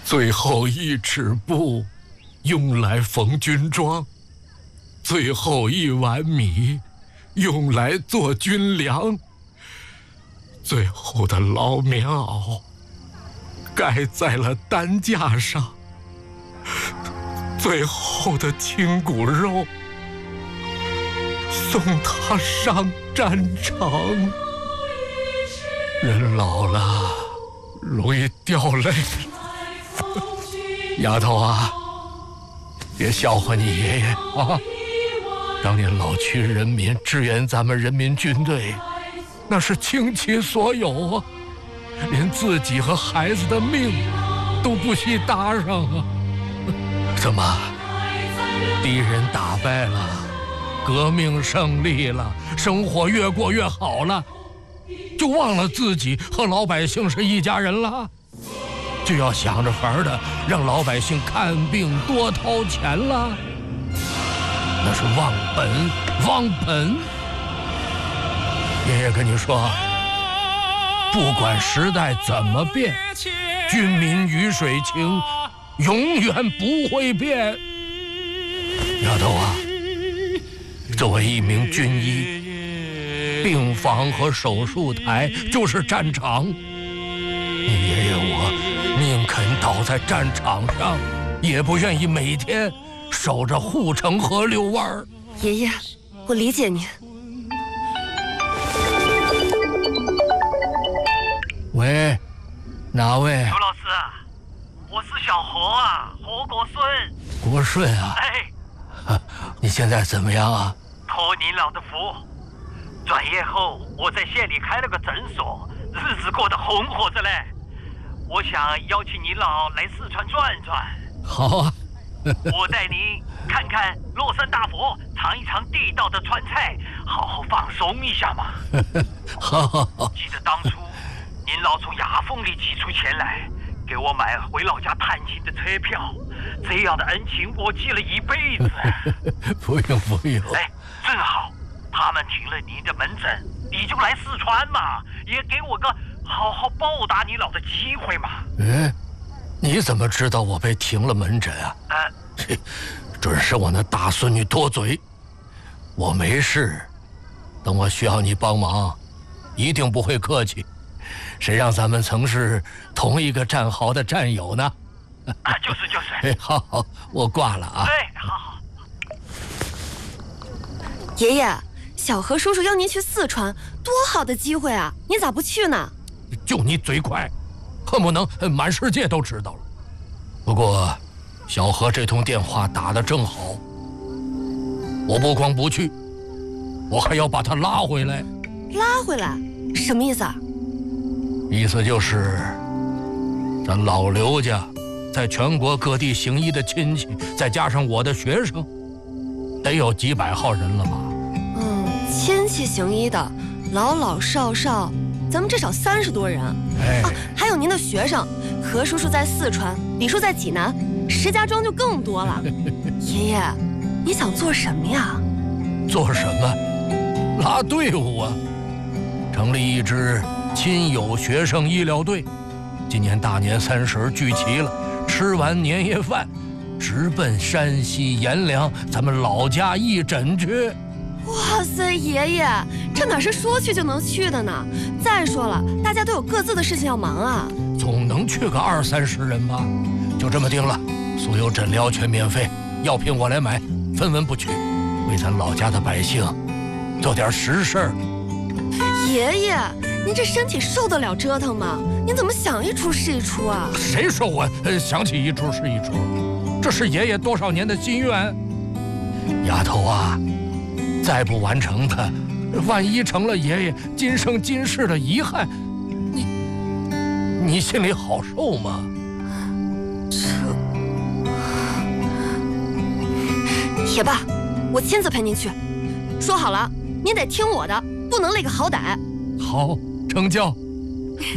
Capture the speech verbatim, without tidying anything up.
最后一尺布用来缝军装，最后一碗米用来做军粮，最后的老棉袄盖在了担架上，最后的亲骨肉送他上战场。人老了容易掉泪，丫头啊，别笑话你爷爷啊！当年老区人民支援咱们人民军队，那是倾其所有啊，连自己和孩子的命都不惜搭上啊！怎么，敌人打败了，革命胜利了，生活越过越好了，就忘了自己和老百姓是一家人了？就要想着法的让老百姓看病多掏钱了？那是忘本，忘本！爷爷跟你说，不管时代怎么变，军民鱼水情永远不会变。丫头啊，作为一名军医，病房和手术台就是战场。你爷爷我宁肯倒在战场上，也不愿意每天守着护城河遛弯儿。 爷爷，我理解您。 喂，哪位？ 刘老师，我是小何啊，何国顺。 国顺啊？ 哎， 你现在怎么样啊？ 托您老的福，转业后我在县里开了个诊所，日子过得红火着嘞。我想邀请您老来四川转转。 好啊。 我带您看看乐山大佛，尝一尝地道的川菜，好好放松一下嘛。 好好好。 记得当初您老从牙缝里挤出钱来，给我买回老家探亲的车票，这样的恩情我记了一辈子。 不用不用。 哎，正好他们停了您的门诊，你就来四川嘛，也给我个好好报答你老的机会嘛。 哎，你怎么知道我被停了门诊啊？ 呃， 准是我那大孙女多嘴。我没事，等我需要你帮忙，一定不会客气。谁让咱们曾是同一个战壕的战友呢？ 啊，就是就是。 哎，好好，我挂了啊。 哎，好好。 爷爷，小何叔叔邀您去四川，多好的机会啊！你咋不去呢？ 就你嘴快，恨不能满世界都知道了。不过，小何这通电话打得正好，我不光不去，我还要把他拉回来。 拉回来？什么意思啊？ 意思就是，咱老刘家在全国各地行医的亲戚，再加上我的学生，得有几百号人了吧？ 嗯，亲戚行医的，老老少少，咱们至少三十多人。 哎， 啊，还有您的学生，何叔叔在四川，李叔在济南，石家庄就更多了。爷爷，你想做什么呀？ 做什么？拉队伍啊！成立一支亲友学生医疗队，今年大年三十聚齐了，吃完年夜饭，直奔山西阎良咱们老家义诊去。 哇塞，爷爷，这哪是说去就能去的呢？再说了，大家都有各自的事情要忙啊。 总能去个二三十人吧？就这么定了，所有诊疗全免费，药品我来买，分文不取，为咱老家的百姓做点实事儿。 爷爷，您这身体受得了折腾吗？您怎么想一出是一出啊？ 谁说我想起一出是一出？这是爷爷多少年的心愿。丫头啊，再不完成它，万一成了爷爷今生今世的遗憾，你你心里好受吗？ 这也罢，我亲自陪您去。说好了，您得听我的，不能累个好歹。 好，成交。